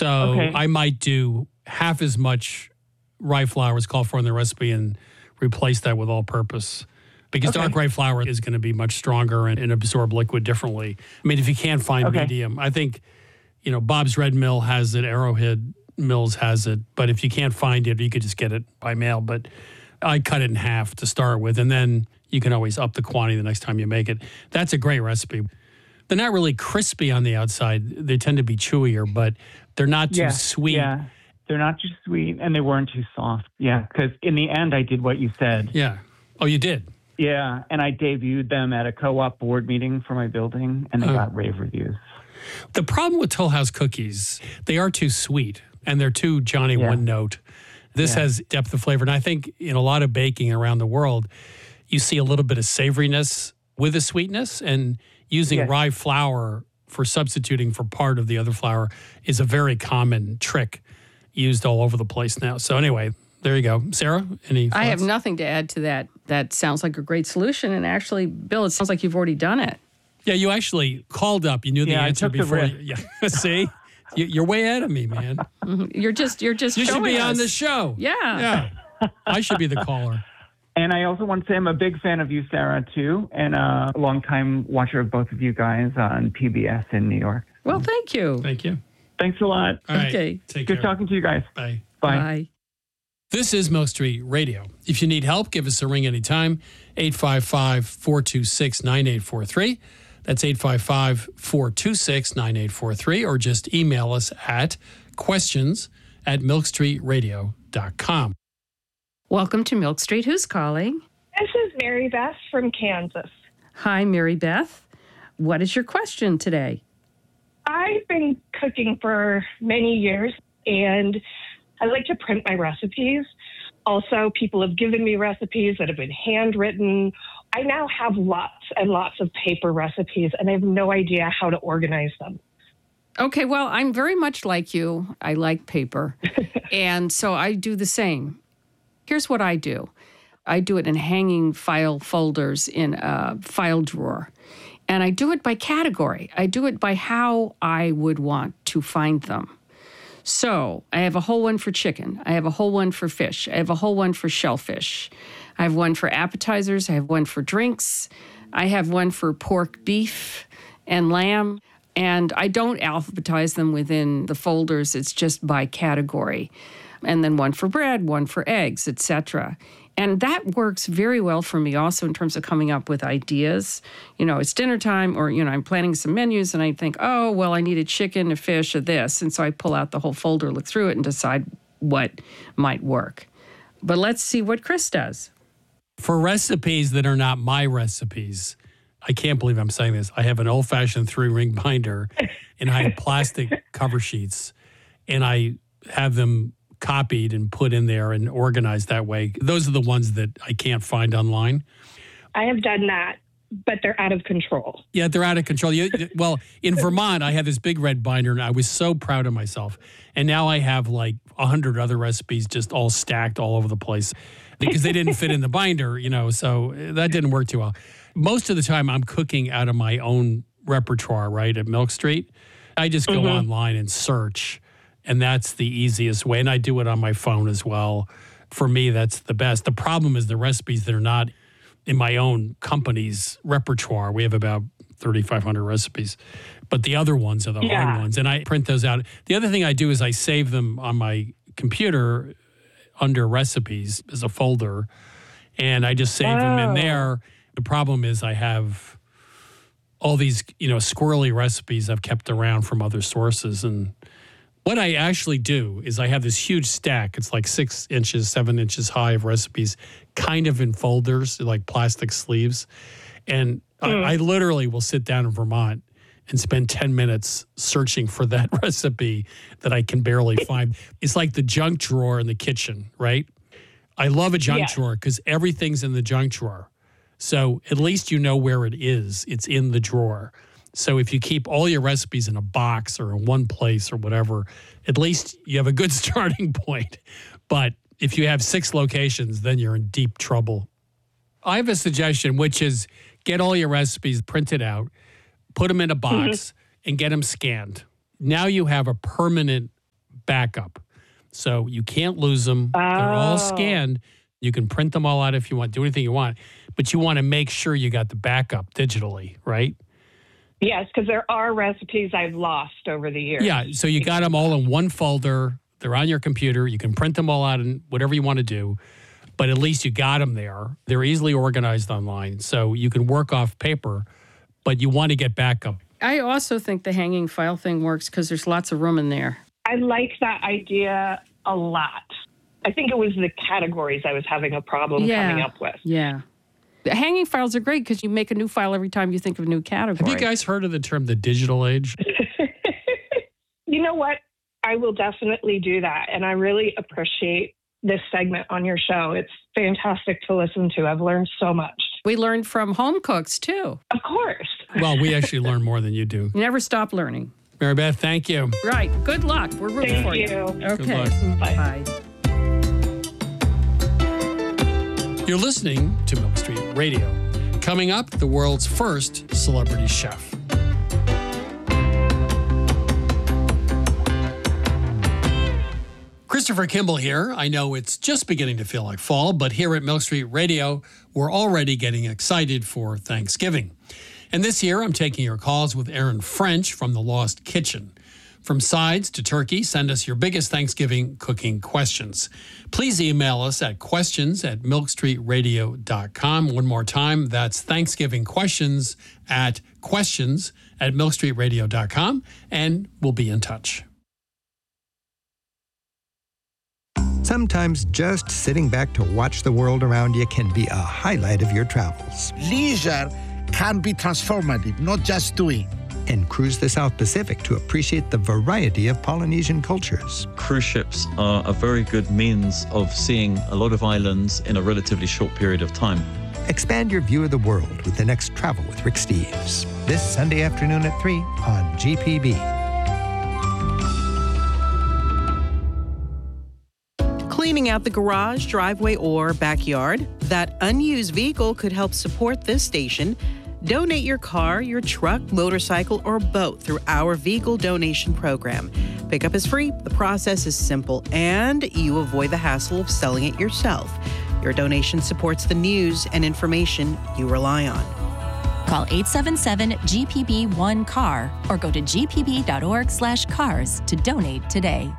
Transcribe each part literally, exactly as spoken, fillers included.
So Okay. I might do half as much rye flour as called for in the recipe and replace that with all-purpose. Because Okay. dark rye flour is going to be much stronger and, and absorb liquid differently. I mean, if you can't find Okay. medium, I think, you know, Bob's Red Mill has it, Arrowhead Mills has it. But if you can't find it, you could just get it by mail. But I cut it in half to start with, and then you can always up the quantity the next time you make it. That's a great recipe. They're not really crispy on the outside. They tend to be chewier, but they're not too Yeah, sweet. Yeah, they're not too sweet, and they weren't too soft. Yeah, because in the end, I did what you said. Yeah. Oh, you did? Yeah, and I debuted them at a co-op board meeting for my building, and they Oh. got rave reviews. The problem with Toll House cookies, they are too sweet, and they're too Johnny Yeah. One Note. This Yeah. has depth of flavor. And I think in a lot of baking around the world, you see a little bit of savoriness with the sweetness, and using Yes. rye flour for substituting for part of the other flour is a very common trick used all over the place now. So anyway, there you go. Sarah, any thoughts? I have nothing to add to that. That sounds like a great solution. And actually, Bill, it sounds like you've already done it. Yeah, you actually called up. You knew the Yeah, I answer took the before. risk. You, yeah, see? You- You're way ahead of me, man. You're just, you're just You should showing be on us. the show. Yeah. Yeah. I should be the caller. And I also want to say I'm a big fan of you, Sarah, too, and a longtime watcher of both of you guys on P B S in New York. Well, thank you. Thank you. Thanks a lot. All right. Okay. Take Good care. talking to you guys. Bye. Bye. Bye. This is Milk Street Radio. If you need help, give us a ring anytime. eight five five, four two six, nine eight four three. That's eight five five, four two six, nine eight four three. Or just email us at questions at milk street radio dot com. Welcome to Milk Street. Who's calling? This is Mary Beth from Kansas. Hi, Mary Beth. What is your question today? I've been cooking for many years, and I like to print my recipes. Also, people have given me recipes that have been handwritten. I now have lots and lots of paper recipes, and I have no idea how to organize them. Okay, well, I'm very much like you. I like paper. And so I do the same. Here's what I do. I do it in hanging file folders in a file drawer. And I do it by category. I do it by how I would want to find them. So I have a whole one for chicken. I have a whole one for fish. I have a whole one for shellfish. I have one for appetizers. I have one for drinks. I have one for pork, beef, and lamb. And I don't alphabetize them within the folders. It's just by category. And then one for bread, one for eggs, et cetera. And that works very well for me also in terms of coming up with ideas. You know, it's dinner time, or, you know, I'm planning some menus and I think, oh, well, I need a chicken, a fish, a this. And so I pull out the whole folder, look through it, and decide what might work. But let's see what Chris does. For recipes that are not my recipes, I can't believe I'm saying this. I have an old-fashioned three-ring binder, and I have plastic cover sheets, and I have them copied and put in there and organized that way. Those are the ones that I can't find online. I have done that, but they're out of control. Yeah, they're out of control. You, well, in Vermont, I had this big red binder, and I was so proud of myself. And now I have like a hundred other recipes just all stacked all over the place because they didn't fit in the binder, you know, so that didn't work too well. Most of the time, I'm cooking out of my own repertoire, right, at Milk Street. I just go Mm-hmm. online and search, and that's the easiest way. And I do it on my phone as well. For me, that's the best. The problem is the recipes that are not in my own company's repertoire. We have about thirty-five hundred recipes, but the other ones are the Yeah. hard ones. And I print those out. The other thing I do is I save them on my computer under recipes as a folder, and I just save them in Oh. there. The problem is I have all these, you know, squirrely recipes I've kept around from other sources. And what I actually do is I have this huge stack. It's like six inches, seven inches high of recipes, kind of in folders, like plastic sleeves. And Mm. I, I literally will sit down in Vermont and spend ten minutes searching for that recipe that I can barely find. It's like the junk drawer in the kitchen, right? I love a junk Yeah. drawer because everything's in the junk drawer. So at least you know where it is. It's in the drawer. So if you keep all your recipes in a box or in one place or whatever, at least you have a good starting point. But if you have six locations, then you're in deep trouble. I have a suggestion, which is get all your recipes printed out, put them in a box, and get them scanned. Now you have a permanent backup. So you can't lose them. Oh. They're all scanned. You can print them all out if you want, do anything you want. But you want to make sure you got the backup digitally, right? Yes, because there are recipes I've lost over the years. Yeah, so you got them all in one folder. They're on your computer. You can print them all out and whatever you want to do. But at least you got them there. They're easily organized online. So you can work off paper, but you want to get backup. I also think the hanging file thing works because there's lots of room in there. I like that idea a lot. I think it was the categories I was having a problem Yeah. coming up with. Yeah. The hanging files are great because you make a new file every time you think of a new category. Have you guys heard of the term the digital age? You know what? I will definitely do that. And I really appreciate this segment on your show. It's fantastic to listen to. I've learned so much. We learned from home cooks, too. Of course. Well, we actually learn more than you do. You never stop learning. Mary Beth, thank you. Right. Good luck. We're rooting Thank for you. you. Okay. luck. Bye. Bye. You're listening to Milk Street Radio. Coming up, the world's first celebrity chef. Christopher Kimball here. I know it's just beginning to feel like fall, but here at Milk Street Radio, we're already getting excited for Thanksgiving. And this year, I'm taking your calls with Aaron French from The Lost Kitchen. From sides to turkey, send us your biggest Thanksgiving cooking questions. Please email us at questions at milk street radio dot com. One more time, that's Thanksgiving questions at questions at milk street radio dot com, and we'll be in touch. Sometimes just sitting back to watch the world around you can be a highlight of your travels. Leisure can be transformative, not just doing. And cruise the South Pacific to appreciate the variety of Polynesian cultures. Cruise ships are a very good means of seeing a lot of islands in a relatively short period of time. Expand your view of the world with the next Travel with Rick Steves. This Sunday afternoon at three on G P B. Cleaning out the garage, driveway, or backyard? That unused vehicle could help support this station. Donate your car, your truck, motorcycle, or boat through our vehicle donation program. Pickup is free, the process is simple, and you avoid the hassle of selling it yourself. Your donation supports the news and information you rely on. Call eight seven seven G P B one C A R or go to g p b dot org slash cars to donate today.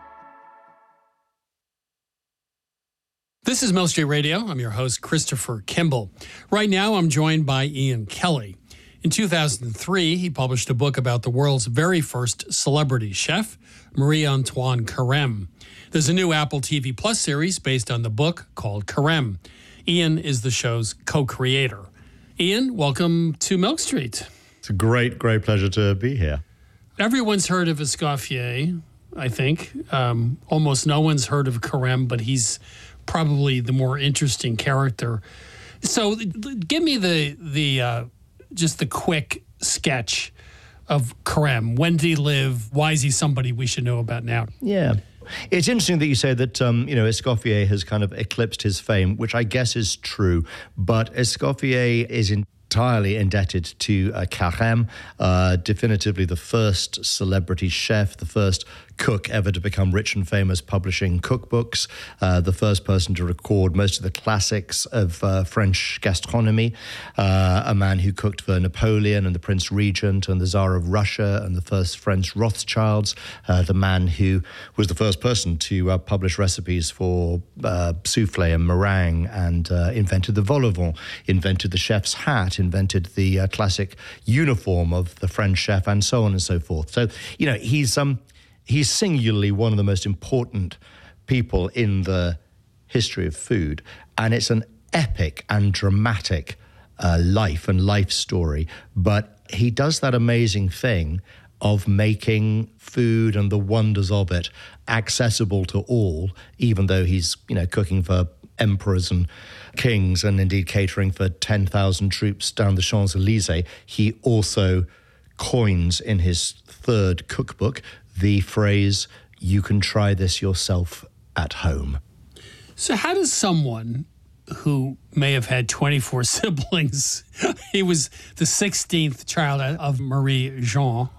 This is Milk Street Radio. I'm your host, Christopher Kimball. Right now, I'm joined by Ian Kelly. In two thousand three, he published a book about the world's very first celebrity chef, Marie-Antoine Carême. There's a new Apple T V Plus series based on the book called Carême. Ian is the show's co-creator. Ian, welcome to Milk Street. It's a great, great pleasure to be here. Everyone's heard of Escoffier, I think. Um, almost no one's heard of Carême, but he's probably the more interesting character. So give me the the uh, just the quick sketch of Carême. When did he live? Why is he somebody we should know about now? Yeah. It's interesting that you say that, um, you know, Escoffier has kind of eclipsed his fame, which I guess is true. But Escoffier is entirely indebted to uh, Carême, uh, definitively the first celebrity chef, the first cook ever to become rich and famous publishing cookbooks, uh, the first person to record most of the classics of uh, French gastronomy, uh, a man who cooked for Napoleon and the Prince Regent and the Tsar of Russia and the first French Rothschilds, uh, the man who was the first person to uh, publish recipes for uh, souffle and meringue and uh, invented the vol au vent, invented the chef's hat, invented the uh, classic uniform of the French chef, and so on and so forth. So, you know, he's um he's singularly one of the most important people in the history of food, and it's an epic and dramatic uh, life and life story. But he does that amazing thing of making food and the wonders of it accessible to all, even though he's, you know, cooking for emperors and kings and indeed catering for ten thousand troops down the Champs-Élysées. He also coins in his third cookbook the phrase, "You can try this yourself at home." So how does someone who may have had twenty-four siblings, he was the sixteenth child of Marie Jean,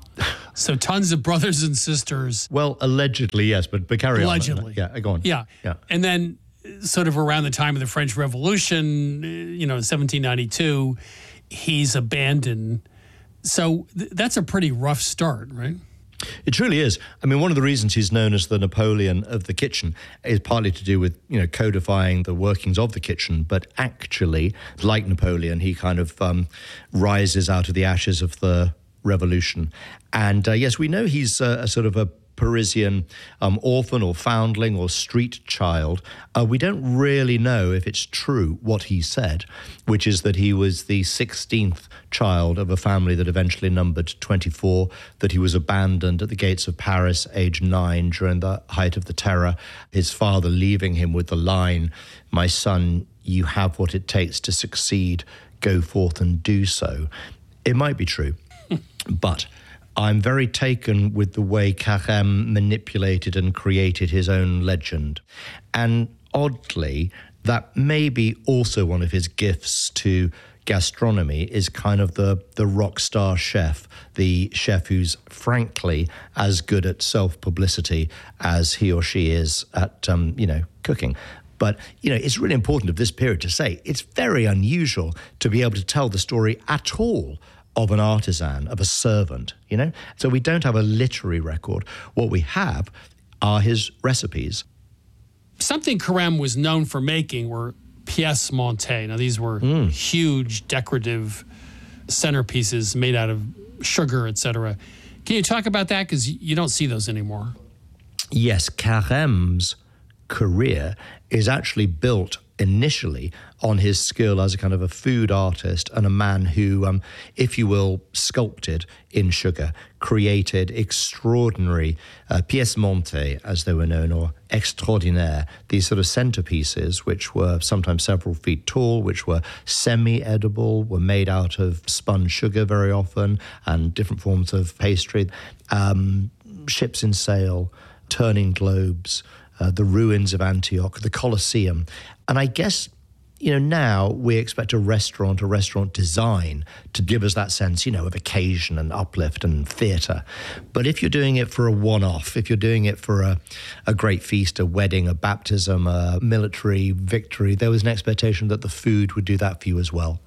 So tons of brothers and sisters. Well, allegedly, yes, but, but carry allegedly. on. Allegedly. Yeah, go on. Yeah. yeah. And then sort of around the time of the French Revolution, you know, seventeen ninety-two, he's abandoned. So th- that's a pretty rough start, right? It truly is. I mean, one of the reasons he's known as the Napoleon of the kitchen is partly to do with, you know, codifying the workings of the kitchen. But actually, like Napoleon, he kind of um, rises out of the ashes of the revolution. And uh, yes, we know he's uh, a sort of a Parisian um, orphan or foundling or street child. Uh, we don't really know if it's true what he said, which is that he was the sixteenth child of a family that eventually numbered twenty-four, that he was abandoned at the gates of Paris, age nine, during the height of the terror, his father leaving him with the line, "My son, you have what it takes to succeed, go forth and do so." It might be true, but I'm very taken with the way Carême manipulated and created his own legend. And oddly, that may be also one of his gifts to gastronomy, is kind of the, the rock star chef, the chef who's frankly as good at self-publicity as he or she is at, um, you know, cooking. But, you know, it's really important of this period to say it's very unusual to be able to tell the story at all of an artisan, of a servant, you know? So we don't have a literary record. What we have are his recipes. Something Carême was known for making were pièces montées. Now, these were mm. huge, decorative centerpieces made out of sugar, et cetera. Can you talk about that? Because you don't see those anymore. Yes, Carême's career is actually built initially on his skill as a kind of a food artist and a man who, um, if you will, sculpted in sugar, created extraordinary uh, pièces montées, as they were known, or extraordinaires, these sort of centerpieces, which were sometimes several feet tall, which were semi-edible, were made out of spun sugar very often, and different forms of pastry, um, ships in sail, turning globes, Uh, the ruins of Antioch, the Colosseum. And I guess, you know, now we expect a restaurant, a restaurant design to give us that sense, you know, of occasion and uplift and theatre. But if you're doing it for a one-off, if you're doing it for a, a great feast, a wedding, a baptism, a military victory, there was an expectation that the food would do that for you as well.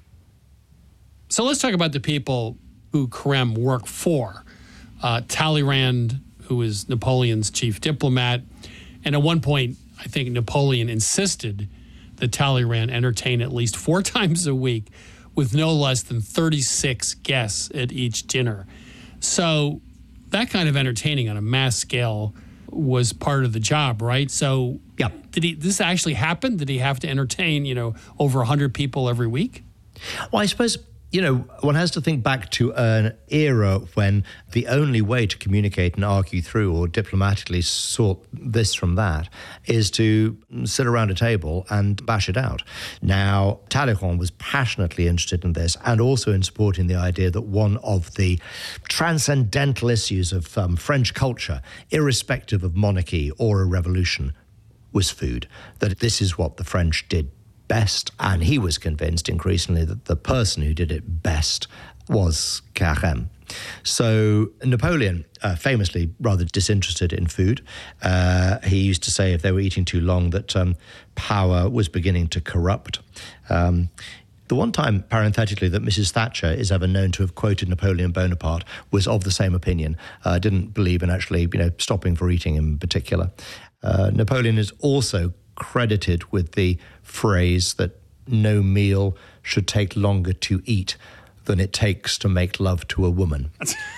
So let's talk about the people who Carême worked for. Uh, Talleyrand, who was Napoleon's chief diplomat. And at one point, I think Napoleon insisted that Talleyrand entertain at least four times a week with no less than thirty-six guests at each dinner. So that kind of entertaining on a mass scale was part of the job, right? So yeah. did he? This actually happen? Did he have to entertain, you know, over one hundred people every week? Well, I suppose, you know, one has to think back to an era when the only way to communicate and argue through or diplomatically sort this from that is to sit around a table and bash it out. Now, Talleyrand was passionately interested in this and also in supporting the idea that one of the transcendental issues of um, French culture, irrespective of monarchy or a revolution, was food. That this is what the French did best, and he was convinced increasingly that the person who did it best was Carême. So Napoleon, uh, famously rather disinterested in food, uh, he used to say if they were eating too long that um, power was beginning to corrupt. Um, The one time, parenthetically, that Missus Thatcher is ever known to have quoted Napoleon Bonaparte was of the same opinion. Uh, didn't believe in actually, you know, stopping for eating in particular. Uh, Napoleon is also credited with the phrase that no meal should take longer to eat than it takes to make love to a woman.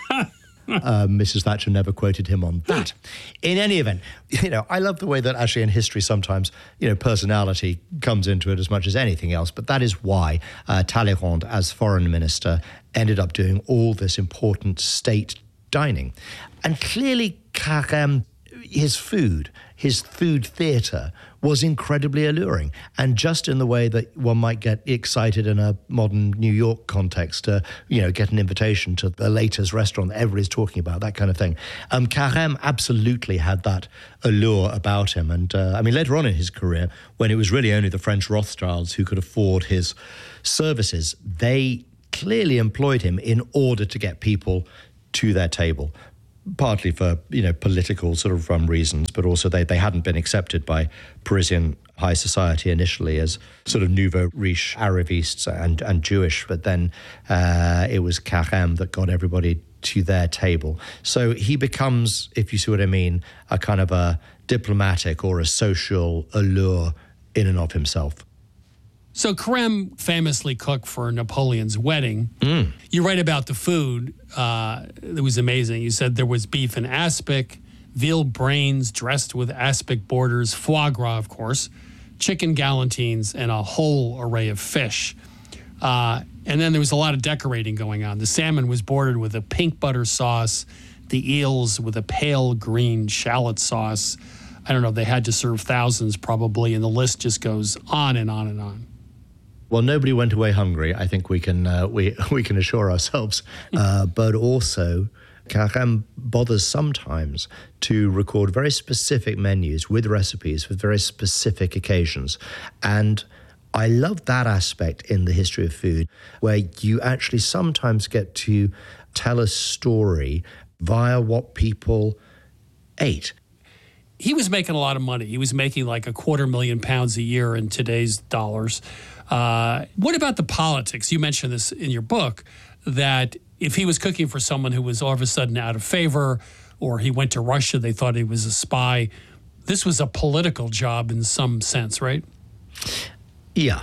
Uh, Missus Thatcher never quoted him on that. In any event, you know, I love the way that actually in history sometimes, you know, personality comes into it as much as anything else. But that is why uh, Talleyrand, as foreign minister, ended up doing all this important state dining. And clearly, Carême, his food, his food theatre was incredibly alluring. And just in the way that one might get excited in a modern New York context to, you know, get an invitation to the latest restaurant that everybody's talking about, that kind of thing. Um, Carême absolutely had that allure about him. And uh, I mean, later on in his career, when it was really only the French Rothschilds who could afford his services, they clearly employed him in order to get people to their table. partly for, you know, political sort of um, reasons, but also they, they hadn't been accepted by Parisian high society initially as sort of nouveau riche Arrivistes and, and Jewish, but then uh, it was Carême that got everybody to their table. So he becomes, if you see what I mean, a kind of a diplomatic or a social allure in and of himself. So Carême famously cooked for Napoleon's wedding. Mm. You write about the food. Uh, it was amazing. You said there was beef in aspic, veal brains dressed with aspic borders, foie gras, of course, chicken galantines, and a whole array of fish. Uh, and then there was a lot of decorating going on. The salmon was bordered with a pink butter sauce, the eels with a pale green shallot sauce. I don't know, they had to serve thousands probably, and the list just goes on and on and on. Well, nobody went away hungry. I think we can uh, we we can assure ourselves. Uh, but also, Carême bothers sometimes to record very specific menus with recipes for very specific occasions, and I love that aspect in the history of food, where you actually sometimes get to tell a story via what people ate. He was making a lot of money. He was making like a quarter million pounds a year in today's dollars. Uh, what about the politics? You mentioned this in your book, that if he was cooking for someone who was all of a sudden out of favor, or he went to Russia, they thought he was a spy. This was a political job in some sense, right? Yeah.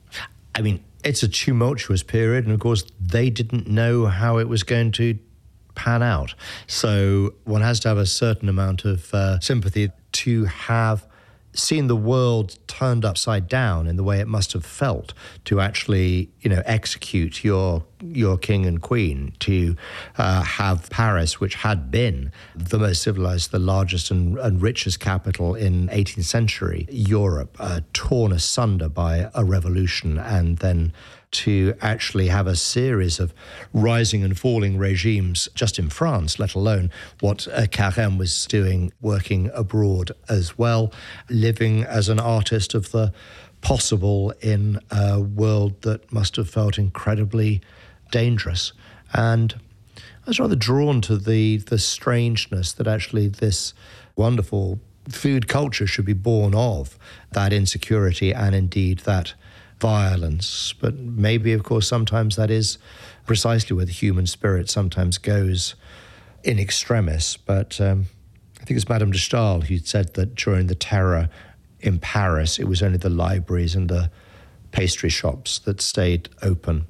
I mean, it's a tumultuous period, and of course, they didn't know how it was going to pan out. So one has to have a certain amount of uh, sympathy to have seen the world turned upside down in the way it must have felt to actually, you know, execute your your king and queen, to uh, have Paris, which had been the most civilized, the largest and, and richest capital in eighteenth century Europe, uh, torn asunder by a revolution, and then to actually have a series of rising and falling regimes just in France, let alone what uh, Carême was doing working abroad as well, living as an artist of the possible in a world that must have felt incredibly dangerous. And I was rather drawn to the the strangeness that actually this wonderful food culture should be born of that insecurity and indeed that violence. But maybe, of course, sometimes that is precisely where the human spirit sometimes goes in extremis. But um, I think it's Madame de Staël who said that during the terror in Paris, it was only the libraries and the pastry shops that stayed open.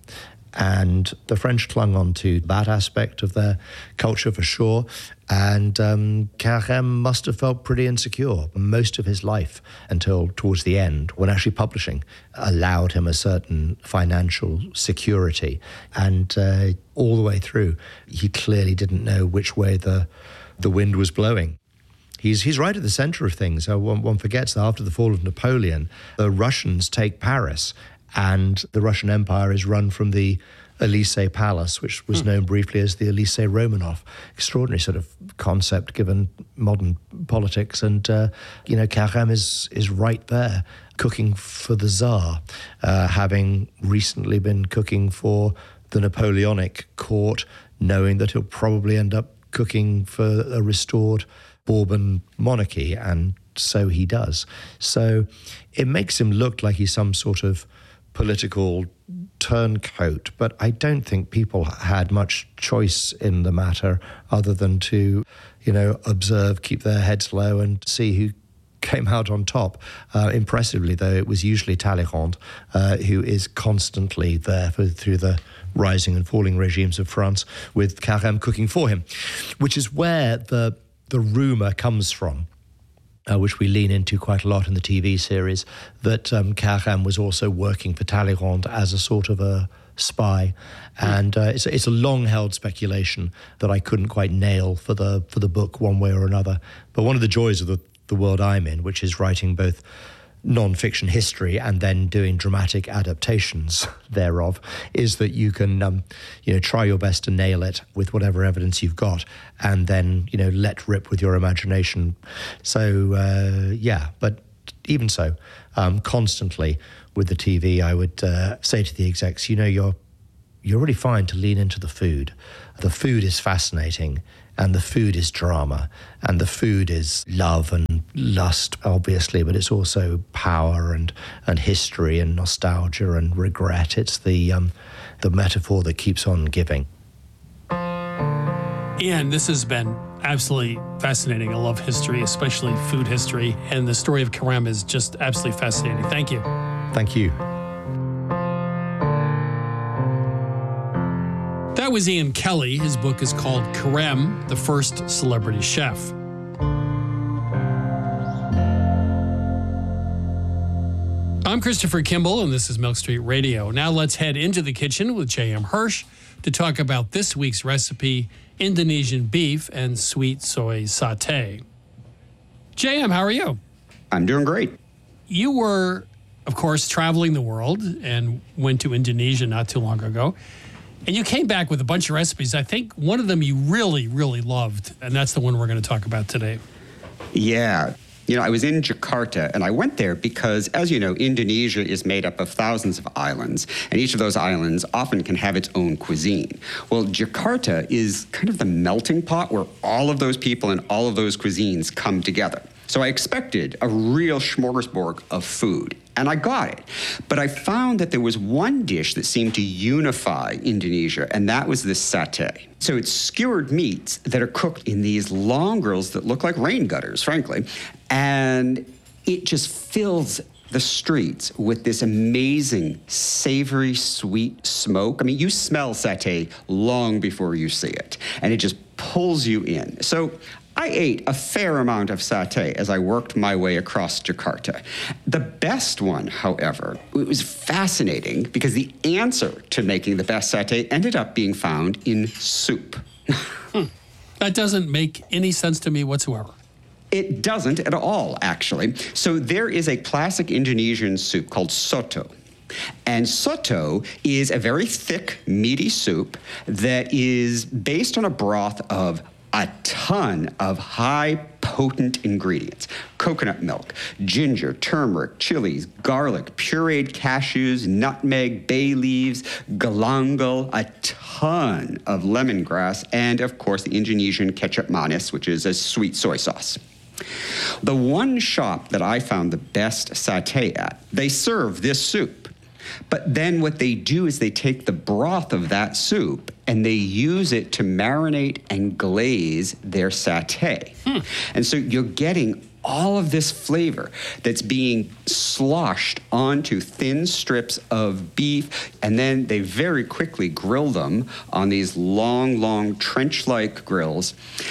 And the French clung on to that aspect of their culture for sure. And um, Carême must have felt pretty insecure most of his life until towards the end, when actually publishing allowed him a certain financial security. And uh, all the way through, he clearly didn't know which way the the wind was blowing. He's he's right at the center of things. Uh, one, one forgets that after the fall of Napoleon, the Russians take Paris, and the Russian Empire is run from the Élysée Palace, which was known briefly as the Élysée Romanov. Extraordinary sort of concept given modern politics. And, uh, you know, Carême is, is right there, cooking for the Tsar, uh, having recently been cooking for the Napoleonic court, knowing that he'll probably end up cooking for a restored Bourbon monarchy, and so he does. So it makes him look like he's some sort of political turncoat, but I don't think people had much choice in the matter other than to, you know, observe, keep their heads low and see who came out on top. Uh, impressively, though, it was usually Talleyrand, uh, who is constantly there for, through the rising and falling regimes of France, with Carême cooking for him, which is where the the rumour comes from, Uh, which we lean into quite a lot in the T V series, that um, Carême was also working for Talleyrand as a sort of a spy. And uh, it's, a, it's a long-held speculation that I couldn't quite nail for the for the book one way or another. But one of the joys of the, the world I'm in, which is writing both non-fiction history and then doing dramatic adaptations thereof, is that you can, um, you know, try your best to nail it with whatever evidence you've got, and then, you know, let rip with your imagination. So, uh, yeah, but even so, um, constantly with the T V, I would uh, say to the execs, you know, you're you're really fine to lean into the food. The food is fascinating, and the food is drama, and the food is love and lust, obviously, but it's also power and, and history and nostalgia and regret. It's the um, the metaphor that keeps on giving. Ian, this has been absolutely fascinating. I love history, especially food history, and the story of Carême is just absolutely fascinating. Thank you. Thank you. That was Ian Kelly. His book is called Carême, the First Celebrity Chef. I'm Christopher Kimball, and this is Milk Street Radio. Now let's head into the kitchen with J M Hirsch to talk about this week's recipe, Indonesian beef and sweet soy sauté. J M, how are you? I'm doing great. You were, of course, traveling the world and went to Indonesia not too long ago. And you came back with a bunch of recipes. I think one of them you really, really loved, and that's the one we're going to talk about today. Yeah. You know, I was in Jakarta, and I went there because, as you know, Indonesia is made up of thousands of islands, and each of those islands often can have its own cuisine. Well, Jakarta is kind of the melting pot where all of those people and all of those cuisines come together. So I expected a real smorgasbord of food, and I got it. But I found that there was one dish that seemed to unify Indonesia, and that was this satay. So it's skewered meats that are cooked in these long grills that look like rain gutters, frankly, and it just fills the streets with this amazing, savory, sweet smoke. I mean, you smell satay long before you see it, and it just pulls you in. So I ate a fair amount of satay as I worked my way across Jakarta. The best one, however, it was fascinating because the answer to making the best satay ended up being found in soup. hmm. That doesn't make any sense to me whatsoever. It doesn't at all, actually. So there is a classic Indonesian soup called soto. And soto is a very thick, meaty soup that is based on a broth of a ton of high potent ingredients: coconut milk, ginger, turmeric, chilies, garlic, pureed cashews, nutmeg, bay leaves, galangal, a ton of lemongrass, and of course the Indonesian kecap manis, which is a sweet soy sauce. The one shop that I found the best satay at, they serve this soup. But then what they do is they take the broth of that soup and they use it to marinate and glaze their satay. Hmm. And so you're getting all of this flavor that's being sloshed onto thin strips of beef, and then they very quickly grill them on these long, long trench-like grills.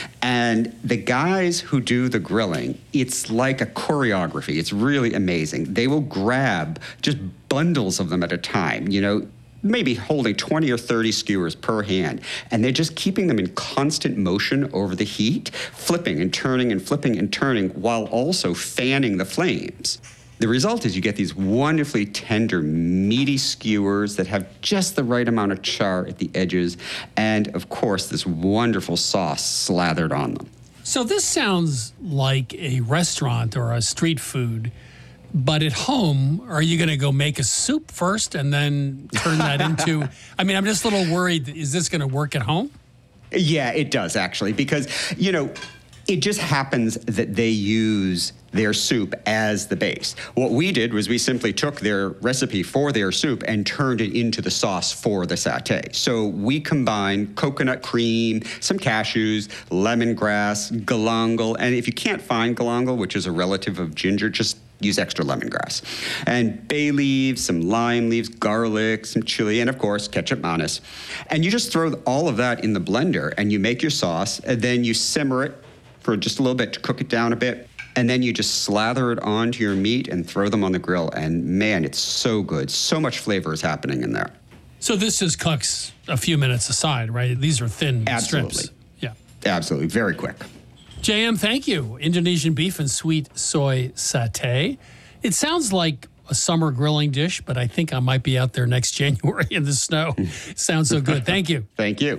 And the guys who do the grilling, it's like a choreography. It's really amazing. They will grab just bundles of them at a time, you know, maybe holding twenty or thirty skewers per hand, and they're just keeping them in constant motion over the heat, flipping and turning and flipping and turning while also fanning the flames. The result is you get these wonderfully tender, meaty skewers that have just the right amount of char at the edges, and of course this wonderful sauce slathered on them. So this sounds like a restaurant or a street food. But at home, are you going to go make a soup first and then turn that into... I mean, I'm just a little worried. Is this going to work at home? Yeah, it does, actually, because, you know, it just happens that they use their soup as the base. What we did was we simply took their recipe for their soup and turned it into the sauce for the satay. So we combined coconut cream, some cashews, lemongrass, galangal, and if you can't find galangal, which is a relative of ginger, just use extra lemongrass. And bay leaves, some lime leaves, garlic, some chili, and of course, kecap manis. And you just throw all of that in the blender and you make your sauce, and then you simmer it for just a little bit to cook it down a bit. And then you just slather it onto your meat and throw them on the grill. And man, it's so good. So much flavor is happening in there. So this just cooks a few minutes aside, right? These are thin Absolutely. strips. Yeah. Absolutely. Very quick. J M, thank you. Indonesian beef and sweet soy satay. It sounds like a summer grilling dish, but I think I might be out there next January in the snow. Sounds so good. Thank you. Thank you.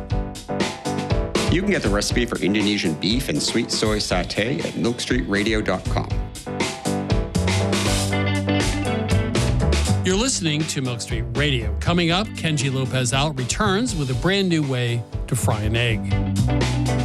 You can get the recipe for Indonesian beef and sweet soy satay at milk street radio dot com. You're listening to Milk Street Radio. Coming up, Kenji Lopez Out returns with a brand new way to fry an egg.